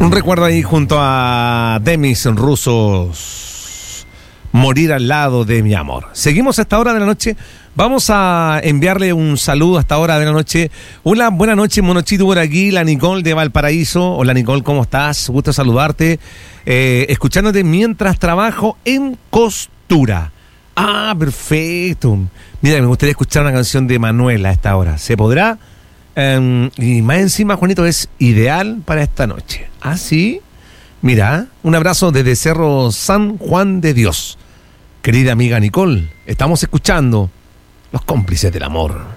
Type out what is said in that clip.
Un recuerdo ahí junto a Demis Rusos, Morir al lado de mi amor. Seguimos a esta hora de la noche. Vamos a enviarle un saludo a esta hora de la noche. Una buena noche, Monochito, por aquí, la Nicole de Valparaíso. Hola Nicole, ¿cómo estás? Gusto saludarte. Escuchándote mientras trabajo en costura. Ah, perfecto. Mira, me gustaría escuchar una canción de Manuel a esta hora. ¿Se podrá? Y más encima, Juanito, es ideal para esta noche. ¿Ah, sí? Mira, un abrazo desde Cerro San Juan de Dios. Querida amiga Nicole, estamos escuchando Los Cómplices del Amor.